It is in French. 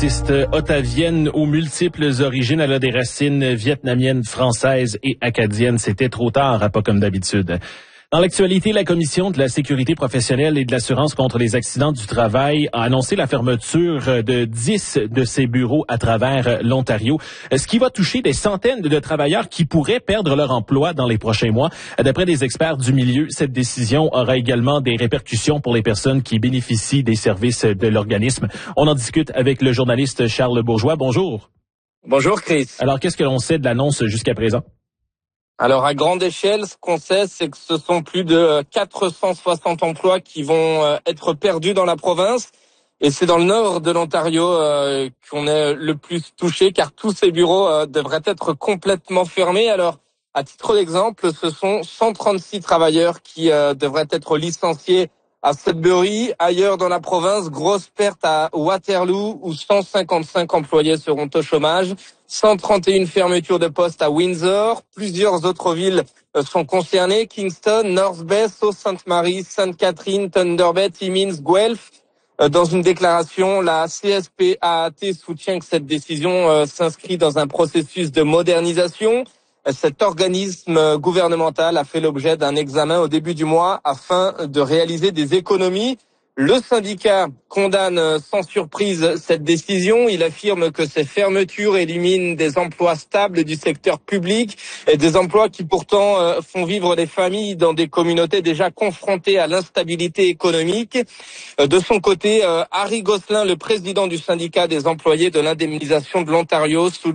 artiste ottavienne aux multiples origines. Elle a des racines vietnamiennes, françaises et acadiennes. C'était trop tard, pas comme d'habitude. Dans l'actualité, la Commission de la sécurité professionnelle et de l'assurance contre les accidents du travail a annoncé la fermeture de 10 de ses bureaux à travers l'Ontario, ce qui va toucher des centaines de travailleurs qui pourraient perdre leur emploi dans les prochains mois. D'après des experts du milieu, cette décision aura également des répercussions pour les personnes qui bénéficient des services de l'organisme. On en discute avec le journaliste Charles Bourgeois. Bonjour. Bonjour Chris. Alors, qu'est-ce que l'on sait de l'annonce jusqu'à présent? Alors, à grande échelle, ce qu'on sait, c'est que ce sont plus de 460 emplois qui vont être perdus dans la province. Et c'est dans le nord de l'Ontario qu'on est le plus touché, car tous ces bureaux devraient être complètement fermés. Alors, à titre d'exemple, ce sont 136 travailleurs qui devraient être licenciés à Sudbury. Ailleurs dans la province, grosse perte à Waterloo, où 155 employés seront au chômage. 131 fermetures de postes à Windsor. Plusieurs autres villes sont concernées. Kingston, North Bay, Sault Ste. Marie, Sainte-Catherine, Thunder Bay, Timmins, Guelph. Dans une déclaration, la CSPAAT soutient que cette décision s'inscrit dans un processus de modernisation. Cet organisme gouvernemental a fait l'objet d'un examen au début du mois afin de réaliser des économies. Le syndicat condamne sans surprise cette décision. Il affirme que ces fermetures éliminent des emplois stables du secteur public et des emplois qui pourtant font vivre des familles dans des communautés déjà confrontées à l'instabilité économique. De son côté, Harry Gosselin, le président du syndicat des employés de l'indemnisation de l'Ontario,